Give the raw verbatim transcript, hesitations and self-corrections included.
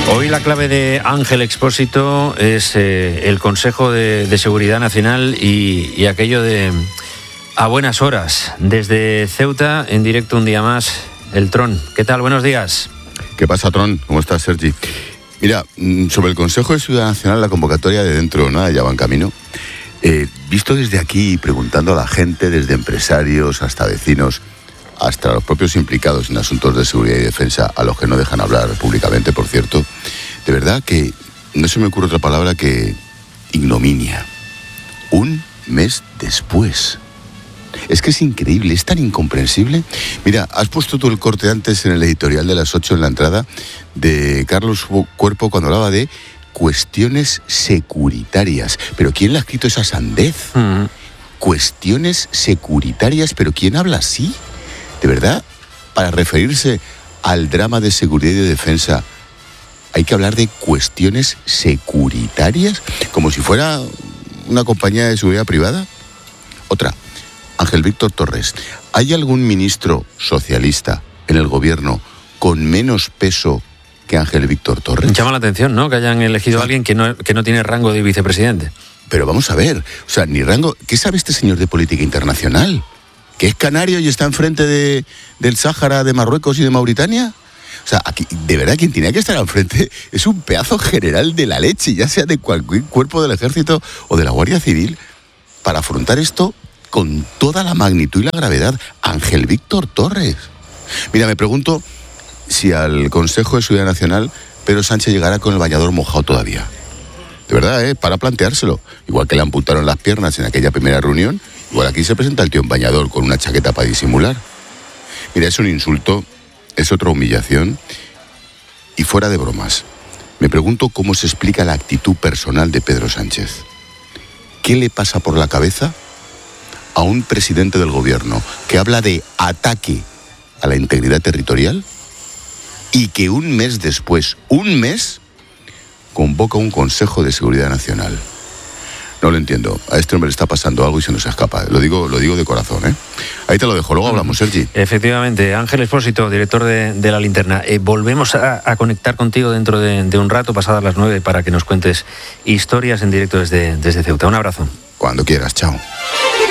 Hoy la clave de Ángel Expósito es eh, el Consejo de, de Seguridad Nacional y, y aquello de a buenas horas. Desde Ceuta, en directo un día más, el Tron. ¿Qué tal? Buenos días. ¿Qué pasa, Tron? ¿Cómo estás, Sergi? Mira, sobre el Consejo de Seguridad Nacional, la convocatoria de dentro de nada ya va en camino. Eh, visto desde aquí, preguntando a la gente, desde empresarios hasta vecinos, hasta los propios implicados en asuntos de seguridad y defensa, a los que no dejan hablar públicamente, por cierto, de verdad que no se me ocurre otra palabra que ignominia. Un mes después. Es que es increíble, es tan incomprensible. Mira, has puesto tú el corte antes en el editorial de las ocho en la entrada de Carlos Cuerpo cuando hablaba de cuestiones securitarias. ¿Pero quién le ha escrito esa sandez? Mm. Cuestiones securitarias, ¿pero quién habla así? ¿De verdad? Para referirse al drama de seguridad y de defensa, ¿hay que hablar de cuestiones securitarias? Como si fuera una compañía de seguridad privada. Otra, Ángel Víctor Torres. ¿Hay algún ministro socialista en el gobierno con menos peso que Ángel Víctor Torres? Llama la atención, ¿no?, que hayan elegido a alguien que no, que no tiene rango de vicepresidente. Pero vamos a ver, o sea, ni rango... ¿Qué sabe este señor de política internacional? ¿Que es canario y está enfrente de, del Sáhara, de Marruecos y de Mauritania? O sea, aquí, de verdad, quien tiene que estar enfrente es un pedazo general de la leche, ya sea de cualquier cuerpo del Ejército o de la Guardia Civil, para afrontar esto con toda la magnitud y la gravedad. Ángel Víctor Torres. Mira, me pregunto si al Consejo de Seguridad Nacional Pedro Sánchez llegará con el bañador mojado todavía. De verdad, ¿eh? Para planteárselo. Igual que le amputaron las piernas en aquella primera reunión, igual aquí se presenta el tío en bañador con una chaqueta para disimular. Mira, es un insulto, es otra humillación. Y fuera de bromas, me pregunto cómo se explica la actitud personal de Pedro Sánchez. ¿Qué le pasa por la cabeza a un presidente del gobierno que habla de ataque a la integridad territorial y que un mes después, un mes, convoca un Consejo de Seguridad Nacional? No lo entiendo. A este hombre le está pasando algo y se nos escapa. Lo digo, lo digo de corazón, ¿eh? Ahí te lo dejo. Luego hablamos, Sergi. Efectivamente. Ángel Expósito, director de, de La Linterna. Eh, volvemos a, a conectar contigo dentro de, de un rato, pasadas las nueve, para que nos cuentes historias en directo desde, desde Ceuta. Un abrazo. Cuando quieras. Chao.